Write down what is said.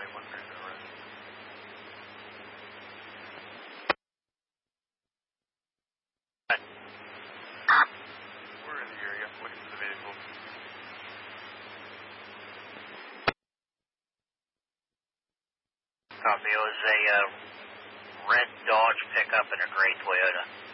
We're in the area looking for the vehicle. Copy. It was a red Dodge pickup and a gray Toyota.